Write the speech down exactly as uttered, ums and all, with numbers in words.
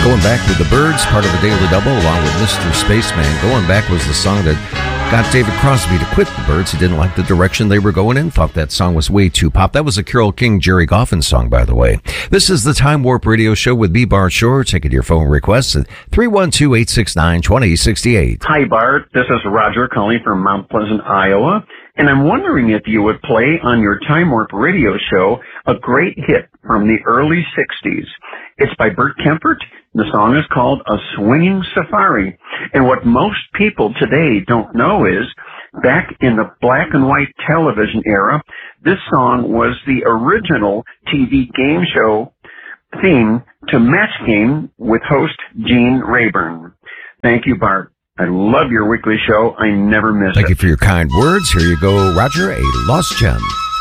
Going Back with the Birds, part of the Daily Double, along with Mister Spaceman. Going Back was the song that got David Crosby to quit the Birds. He didn't like the direction they were going in, thought that song was way too pop. That was a Carole King, Jerry Goffin song, by the way. This is the Time Warp Radio Show with me, Bart Shore. Taking your phone requests at three one two, eight six nine, two zero six eight. Hi, Bart. This is Roger calling from Mount Pleasant, Iowa. And I'm wondering if you would play on your Time Warp Radio Show a great hit from the early sixties. It's by Bert Kempfert. The song is called A Swinging Safari. And what most people today don't know is, back in the black and white television era, this song was the original T V game show theme to Match Game with host Gene Rayburn. Thank you, Bart. I love your weekly show. I never miss it. Thank you for your kind words. Here you go, Roger, a lost gem.